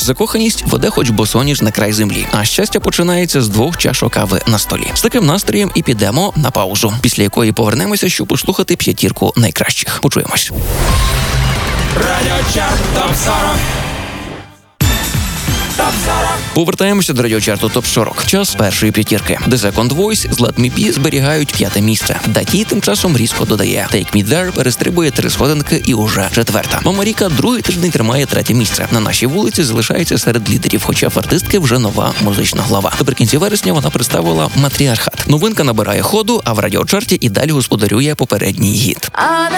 закоханість веде хоч босоніж на край землі, а щастя починається з 2 чашок кави на столі. З таким настроєм і підемо на паузу, після якої повернемося, щоб послухати 5 найкращих. Почуємось. Радіочарт ТОП-40. Повертаємося до радіочарту ТОП-40. Час першої 5. The Second Voice з Let Me Be зберігають 5 місце. Даті тим часом різко додає. Take Me There перестрибує 3 сходинки і уже 4. Мама Ріка другий тиждень тримає 3 місце. На нашій вулиці залишається серед лідерів, хоча в артистки вже нова музична глава. Наприкінці вересня вона представила «Матріархат». Новинка набирає ходу, а в радіочарті і далі господарює попередній гіт.